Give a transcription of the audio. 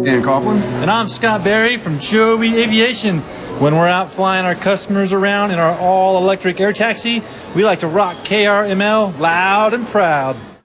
Dan Coughlin. And I'm Scott Berry from Joby Aviation. When we're out flying our customers around in our all-electric air taxi, we like to rock KRML loud and proud.